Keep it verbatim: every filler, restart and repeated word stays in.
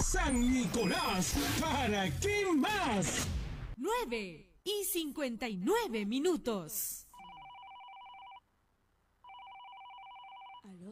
San Nicolás, ¿para qué más? nueve y cincuenta y nueve minutos.